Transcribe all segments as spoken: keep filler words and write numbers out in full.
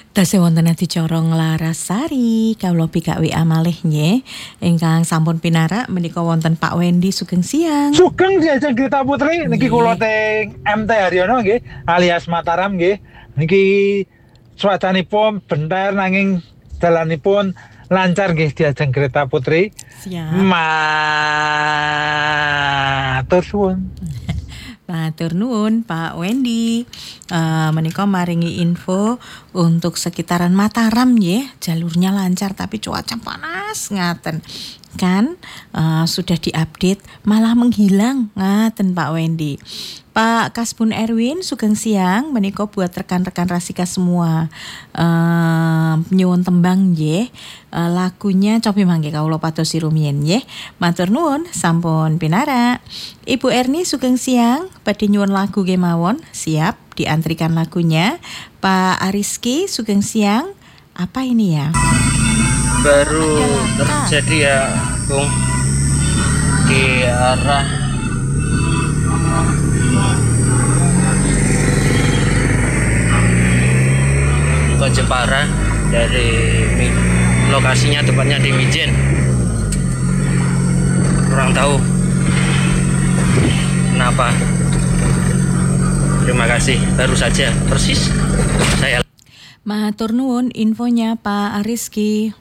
Tasih wonten adicara Nglarasari kawula bikak W A malih nggih ingkang sampun pinarak menika wonten Pak Wendy Sugeng Siang. Sugeng Jajeng Gita Putri niki Nggih. kula teng M T Haryono nggih alias Mataram nggih. Niki cuacanipun bentar nanging dalanipun lancar nggih Jajeng Gita Putri. Siap. Matur suwun. Matur nuwun Pak Wendy. Uh, menika maringi info untuk sekitaran Mataram nggih, jalurnya lancar tapi cuaca panas ngaten. Kan uh, sudah diupdate malah menghilang ngaten Pak Wendy. Pak Kasbun Erwin Sugeng Siang menika buat rekan-rekan Rasika semua uh, nyuwun tembang nggih. Uh, lagunya cobi mangke kawula padosi rumiyin nggih. Matur nuwun sampun pinarak. Ibu Erni Sugeng Siang badhe nyuwun lagu kemawon, siap diantrikan lagunya. Pak Ariski Sugeng Siang, apa ini ya? Baru terjadi ya Bung di arah ke Jepara dari lokasinya tepatnya di Mijen, kurang tahu kenapa. Terima kasih, baru saja persis saya. Matur nuwun infonya Pak Ariski.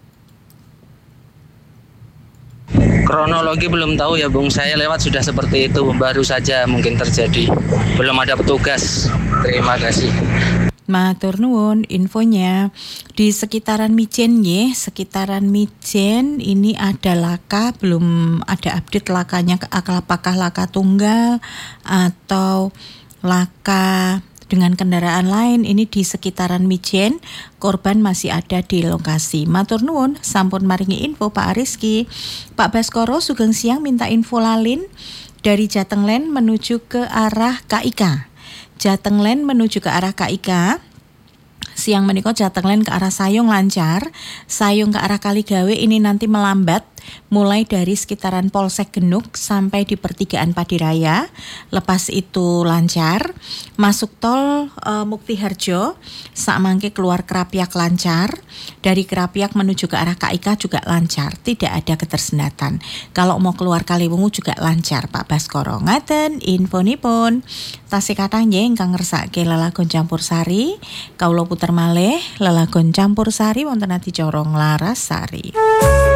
Kronologi belum tahu ya Bung, saya lewat sudah seperti itu, baru saja mungkin terjadi, belum ada petugas. Terima kasih. Matur nuwun infonya di sekitaran Mijen nggih, sekitaran Mijen ini ada laka, belum ada update lakanya apakah laka tunggal atau laka dengan kendaraan lain. Ini di sekitaran Mijen, korban masih ada di lokasi. Matur nuwun sampun maringi info Pak Ariski. Pak Baskoro Sugeng Siang minta info lalin dari Jatenglen menuju ke arah K I K. Jatenglen menuju ke arah K I K. Siang menika Jatenglen ke arah Sayung lancar, Sayung ke arah Kaligawe ini nanti melambat mulai dari sekitaran Polsek Genuk sampai di pertigaan Padiraya. Lepas itu lancar, masuk tol e, Mukti Harjo, sakmangke keluar Krapiak lancar, dari Krapiak menuju ke arah K I K juga lancar, tidak ada ketersendatan. Kalau mau keluar Kaliwungu juga lancar Pak Baskoro. Ngaten infonipun. Tasih kathah nggih ingkang ngersake lelagon campursari, kawula puter malih lelagon campursari wonten adicara Nglarasari.